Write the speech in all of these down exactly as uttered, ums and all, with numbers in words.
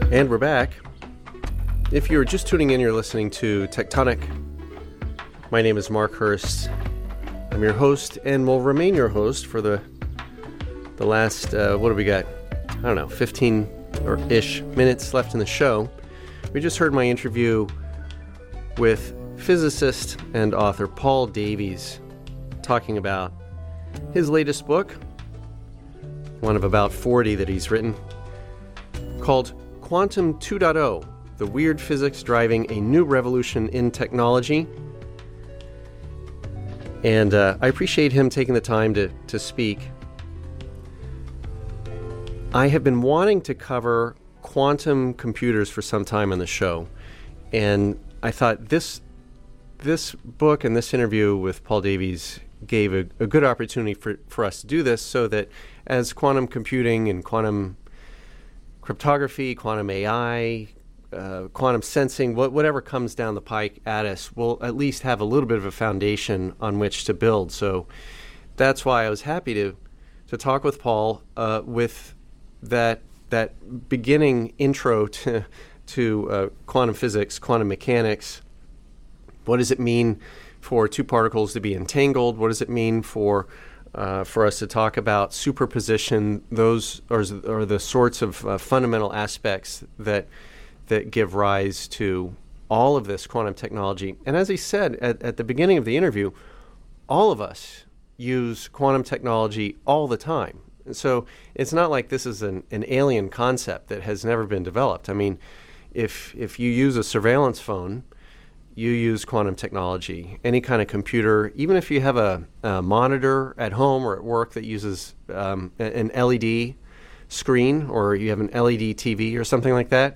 And we're back. If you're just tuning in, you're listening to Tectonic. My name is Mark Hurst. I'm your host and will remain your host for the the last, uh, what do we got? I don't know, fifteen or ish minutes left in the show. We just heard my interview with physicist and author Paul Davies talking about his latest book, one of about forty that he's written, called Quantum two point oh, The Weird Physics Driving a New Revolution in Technology. And uh, I appreciate him taking the time to, to speak. I have been wanting to cover quantum computers for some time on the show, and I thought this this book and this interview with Paul Davies gave a, a good opportunity for, for us to do this, so that as quantum computing and quantum cryptography, quantum A I, uh, quantum sensing, wh- whatever comes down the pike at us, we'll at least have a little bit of a foundation on which to build. So that's why I was happy to to talk with Paul uh, with that that beginning intro to to uh, quantum physics, quantum mechanics. What does it mean for two particles to be entangled? What does it mean for uh, for us to talk about superposition? Those are, are the sorts of uh, fundamental aspects that that give rise to all of this quantum technology. And as he said at, at the beginning of the interview, all of us use quantum technology all the time. And so it's not like this is an, an alien concept that has never been developed. I mean, if if you use a surveillance phone, you use quantum technology. Any kind of computer, even if you have a, a monitor at home or at work that uses um, an L E D screen, or you have an L E D T V or something like that,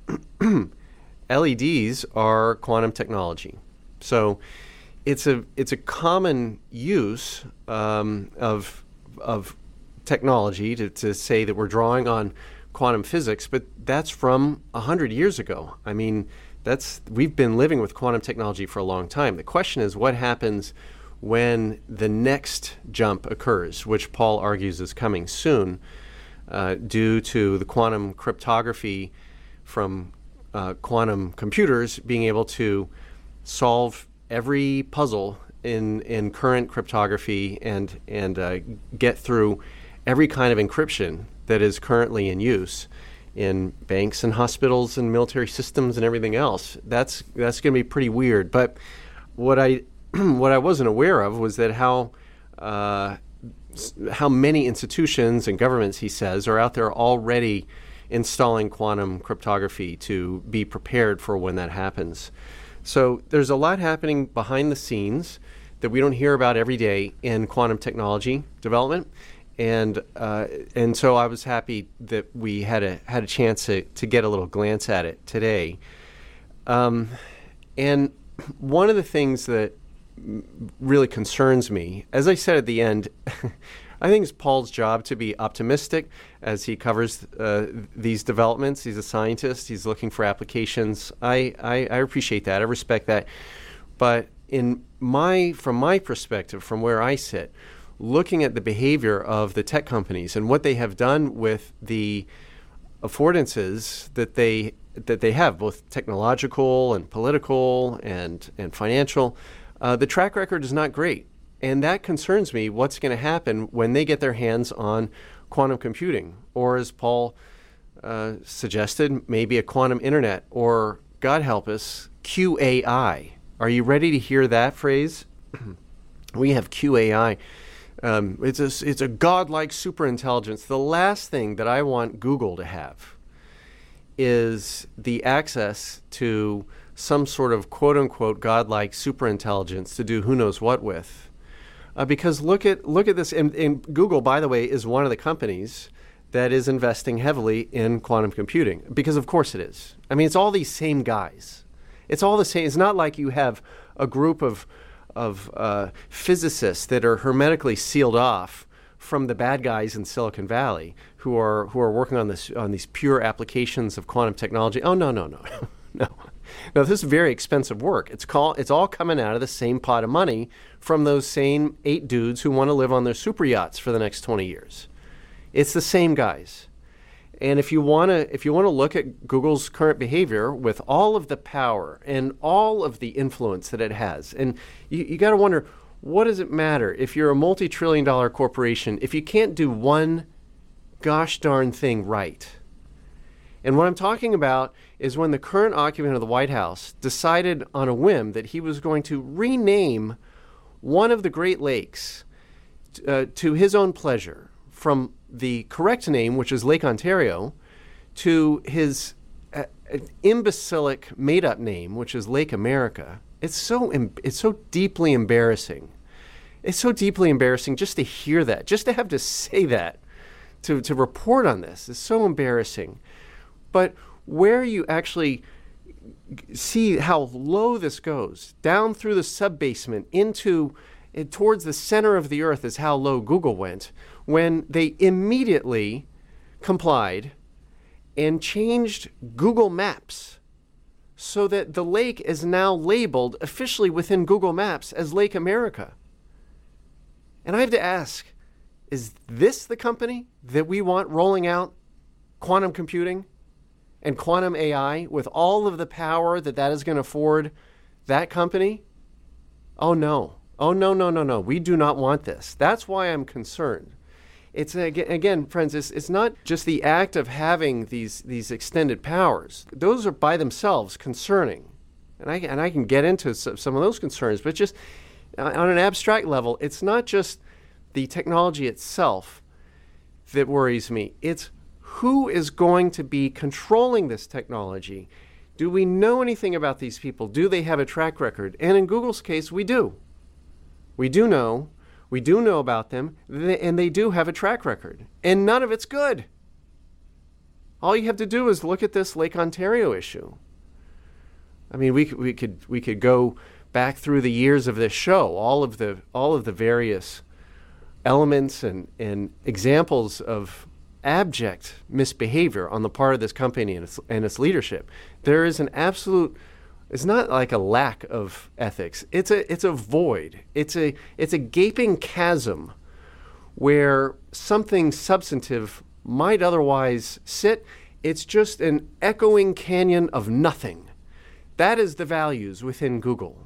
L E Ds are quantum technology. So it's a it's a common use um, of of technology to, to say that we're drawing on quantum physics, but that's from a hundred years ago. I mean, that's we've been living with quantum technology for a long time. The question is, what happens when the next jump occurs, which Paul argues is coming soon, uh, due to the quantum cryptography from uh, quantum computers being able to solve every puzzle in in current cryptography and and uh, get through every kind of encryption that is currently in use in banks and hospitals and military systems and everything else. That's that's going to be pretty weird. But what I what I wasn't aware of was that how uh, how many institutions and governments, he says, are out there already installing quantum cryptography to be prepared for when that happens. So there's a lot happening behind the scenes that we don't hear about every day in quantum technology development. And uh, and so I was happy that we had a had a chance to, to get a little glance at it today. Um, and one of the things that really concerns me, as I said at the end, I think it's Paul's job to be optimistic as he covers uh, these developments. He's a scientist. He's looking for applications. I, I, I appreciate that. I respect that. But in my from my perspective, from where I sit, looking at the behavior of the tech companies and what they have done with the affordances that they that they have, both technological and political and and financial, uh, the track record is not great. And that concerns me, what's going to happen when they get their hands on quantum computing, or as Paul uh, suggested, maybe a quantum internet, or, God help us, Q A I. Are you ready to hear that phrase? We have Q A I. Um, it's a, it's a godlike superintelligence. The last thing that I want Google to have is the access to some sort of quote-unquote godlike superintelligence to do who knows what with. Uh, because look at look at this, and, and Google, by the way, is one of the companies that is investing heavily in quantum computing, because of course it is. I mean, it's all these same guys. It's all the same. It's not like you have a group of of uh, physicists that are hermetically sealed off from the bad guys in Silicon Valley who are who are working on this on these pure applications of quantum technology. Oh no no no no no! This is very expensive work. It's call it's all coming out of the same pot of money from those same eight dudes who want to live on their super yachts for the next twenty years. It's the same guys. And if you want to if you want to look at Google's current behavior with all of the power and all of the influence that it has, and you, you got to wonder, what does it matter if you're a multi-trillion dollar corporation if you can't do one gosh darn thing right? And what I'm talking about is when the current occupant of the White House decided on a whim that he was going to rename one of the Great Lakes uh, to his own pleasure, from the correct name, which is Lake Ontario, to his uh, imbecilic made-up name, which is Lake America. It's so em- it's so deeply embarrassing. It's so deeply embarrassing just to hear that, just to have to say that, to, to report on this is so embarrassing. But where you actually see how low this goes, down through the sub-basement into it, towards the center of the earth is how low Google went when they immediately complied and changed Google Maps so that the lake is now labeled officially within Google Maps as Lake America. And I have to ask, is this the company that we want rolling out quantum computing and quantum A I with all of the power that that is going to afford that company? Oh, no. Oh, no, no, no, no. We do not want this. That's why I'm concerned. It's, again, friends, it's, it's not just the act of having these, these extended powers. Those are by themselves concerning. And I, and I can get into some of those concerns, but just on an abstract level, it's not just the technology itself that worries me. It's who is going to be controlling this technology? Do we know anything about these people? Do they have a track record? And in Google's case, we do. We do know. We do know about them, and they do have a track record. And none of it's good. All you have to do is look at this Lake Ontario issue. I mean, we could, we could we could go back through the years of this show, all of the all of the various elements and, and examples of abject misbehavior on the part of this company and its, and its leadership. There is an absolute, it's not like a lack of ethics. It's a it's a void. It's a it's a gaping chasm where something substantive might otherwise sit. It's just an echoing canyon of nothing. That is the values within Google.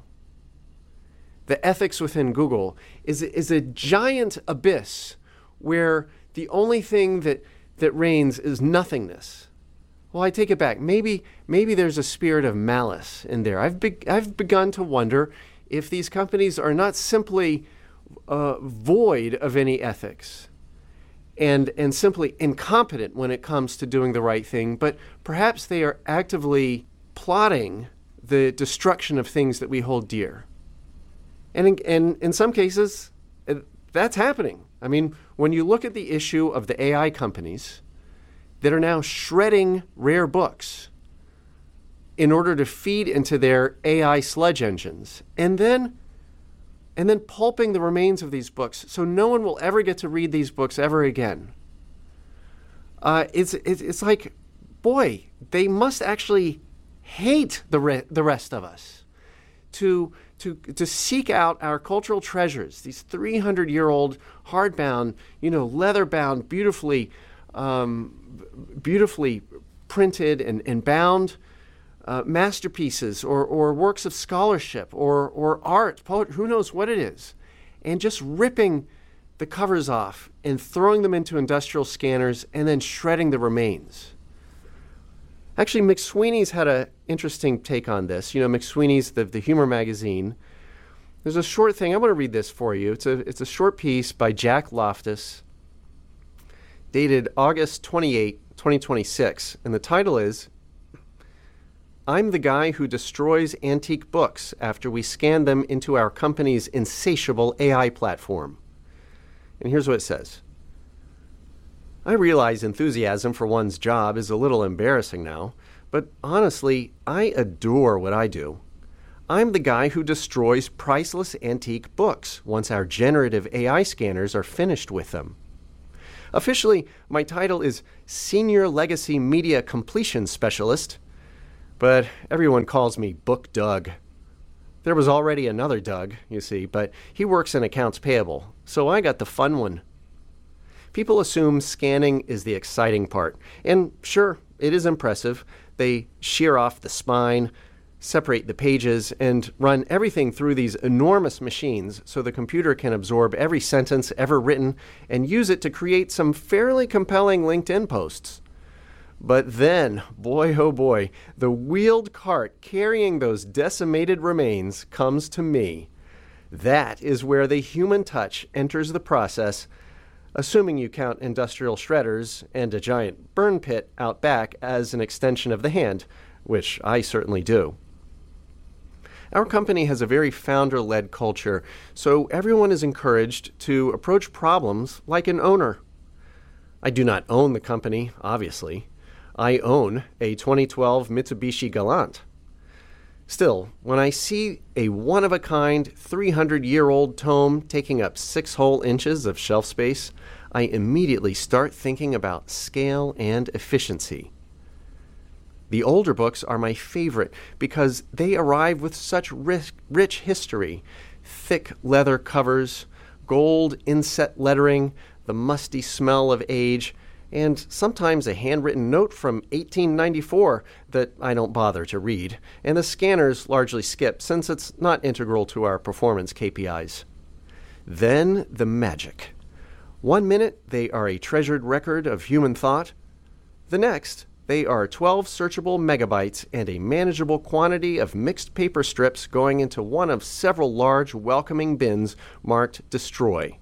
The ethics within Google is is a giant abyss where the only thing that, that reigns is nothingness. Well, I take it back. Maybe maybe there's a spirit of malice in there. I've be, I've begun to wonder if these companies are not simply uh, void of any ethics and and simply incompetent when it comes to doing the right thing, but perhaps they are actively plotting the destruction of things that we hold dear. And in, and in some cases, that's happening. I mean, when you look at the issue of the A I companies that are now shredding rare books in order to feed into their A I sludge engines, and then and then pulping the remains of these books so no one will ever get to read these books ever again. Uh, it's, it's it's like, boy, they must actually hate the re- the rest of us to to to seek out our cultural treasures, these three hundred year old hardbound, you know, leather bound, beautifully um, beautifully printed and, and bound uh, masterpieces or or works of scholarship or or art, poet, who knows what it is, and just ripping the covers off and throwing them into industrial scanners and then shredding the remains. Actually, McSweeney's had an interesting take on this. You know, McSweeney's, the, the humor magazine. There's a short thing. I want to read this for you. It's a, it's a short piece by Jack Loftus, dated August twenty-eighth, twenty twenty-six. And the title is, "I'm the guy who destroys antique books after we scan them into our company's insatiable A I platform." And here's what it says. "I realize enthusiasm for one's job is a little embarrassing now, but honestly, I adore what I do. I'm the guy who destroys priceless antique books once our generative A I scanners are finished with them. Officially, my title is Senior Legacy Media Completion Specialist, but everyone calls me Book Doug. There was already another Doug, you see, but he works in accounts payable, so I got the fun one. People assume scanning is the exciting part. And sure, it is impressive. They shear off the spine, separate the pages, and run everything through these enormous machines so the computer can absorb every sentence ever written and use it to create some fairly compelling LinkedIn posts. But then, boy oh boy, the wheeled cart carrying those decimated remains comes to me. That is where the human touch enters the process, assuming you count industrial shredders and a giant burn pit out back as an extension of the hand, which I certainly do. Our company has a very founder-led culture, so everyone is encouraged to approach problems like an owner. I do not own the company, obviously. I own a twenty twelve Mitsubishi Galant. Still, when I see a one-of-a-kind, three hundred year old tome taking up six whole inches of shelf space, I immediately start thinking about scale and efficiency. The older books are my favorite because they arrive with such rich, rich history, thick leather covers, gold inset lettering, the musty smell of age, and sometimes a handwritten note from eighteen ninety-four that I don't bother to read, and the scanners largely skip since it's not integral to our performance K P Is. Then the magic. One minute, they are a treasured record of human thought. The next, they are twelve searchable megabytes and a manageable quantity of mixed paper strips going into one of several large welcoming bins marked Destroy.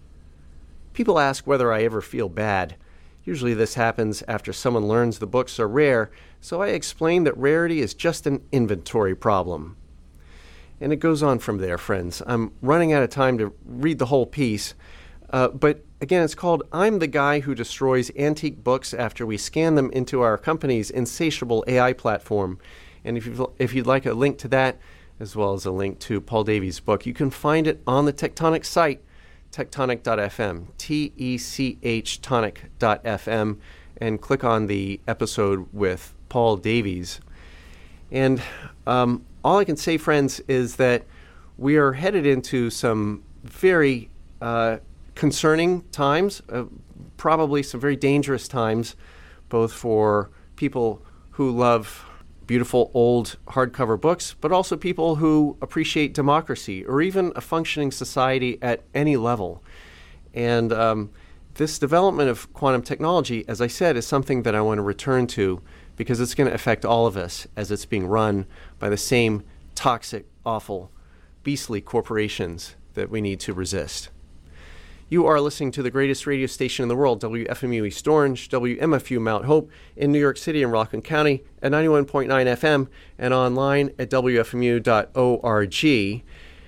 People ask whether I ever feel bad. Usually this happens after someone learns the books are rare, so I explain that rarity is just an inventory problem. And it goes on from there, friends. I'm running out of time to read the whole piece, uh, but again, it's called I'm the Guy Who Destroys Antique Books After We Scan Them into Our Company's Insatiable A I Platform. And if, you've, if you'd like a link to that, as well as a link to Paul Davies' book, you can find it on the Tectonic site, tectonic dot f m, T E C H tonic dot f m, and click on the episode with Paul Davies. And um, all I can say, friends, is that we are headed into some very uh, concerning times, uh, probably some very dangerous times, both for people who love beautiful old hardcover books, but also people who appreciate democracy or even a functioning society at any level. And um, this development of quantum technology, as I said, is something that I want to return to because it's going to affect all of us as it's being run by the same toxic, awful, beastly corporations that we need to resist. You are listening to the greatest radio station in the world, W F M U East Orange, W M F U Mount Hope, in New York City and Rockland County at ninety-one point nine F M and online at W F M U dot org.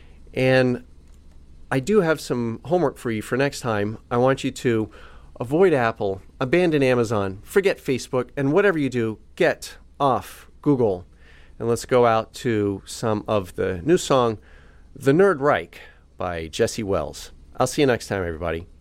And I do have some homework for you for next time. I want you to avoid Apple, abandon Amazon, forget Facebook, and whatever you do, get off Google. And let's go out to some of the new song, The Nerd Reich by Jesse Wells. I'll see you next time, everybody.